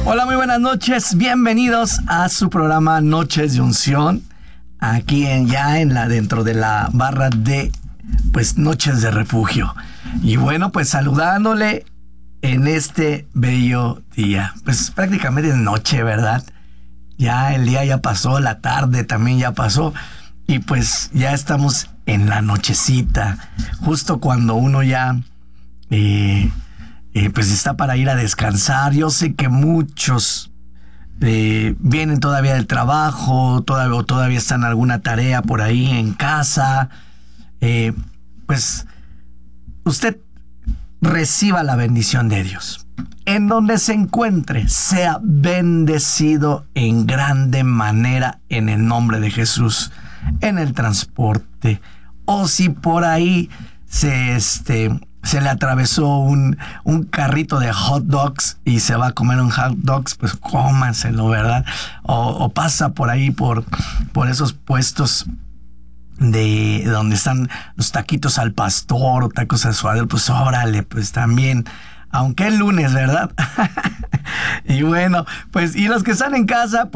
Hola, muy buenas noches. Bienvenidos a su programa Noches de Unción. Aquí dentro de la barra de Noches de Refugio. Y bueno, saludándole en este bello día. Prácticamente es noche, ¿verdad? Ya el día ya pasó, la tarde también ya pasó. Y ya estamos en la nochecita. Justo cuando uno ya está para ir a descansar. Yo sé que muchos vienen todavía del trabajo, todavía están en alguna tarea por ahí en casa. Usted reciba la bendición de Dios. En donde se encuentre, sea bendecido en grande manera en el nombre de Jesús. En el transporte, o si por ahí se le atravesó un carrito de hot dogs y se va a comer un hot dogs, pues cómanselo, ¿verdad? O pasa por ahí por esos puestos de donde están los taquitos al pastor o tacos al suadero, pues órale, pues también, aunque es lunes, ¿verdad? Y bueno, y los que están en casa,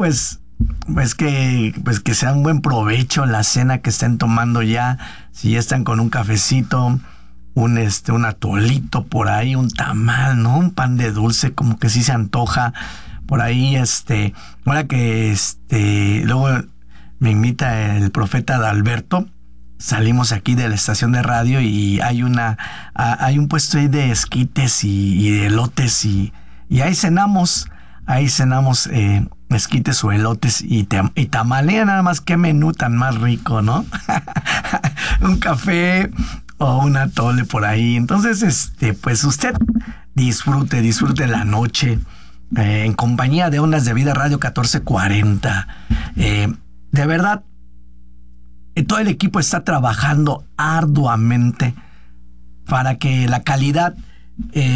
que sea un buen provecho la cena que estén tomando ya. Si ya están con un cafecito, un atolito por ahí, un tamal, ¿no? Un pan de dulce, como que sí se antoja por ahí. Ahora que luego me invita el profeta Adalberto, salimos aquí de la estación de radio y hay un puesto ahí de esquites y de elotes y ahí cenamos esquites o elotes y tamalea, nada más. Qué menú tan más rico, ¿no? Un café o un atole por ahí. Entonces, usted disfrute la noche en compañía de Ondas de Vida Radio 1440. De verdad, todo el equipo está trabajando arduamente para que la calidad